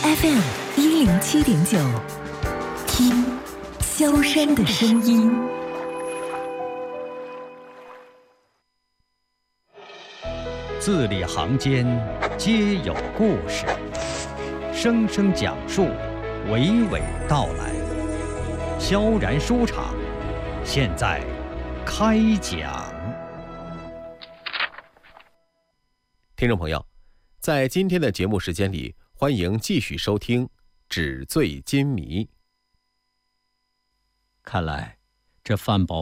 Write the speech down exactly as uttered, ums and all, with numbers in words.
F M 一零七点九，听萧山的声音。 字里行间皆有故事，声声讲述，娓娓道来。萧然书场，现在开讲。 听众朋友，在今天的节目时间里，欢迎继续收听《纸醉金迷》。 看来这范宝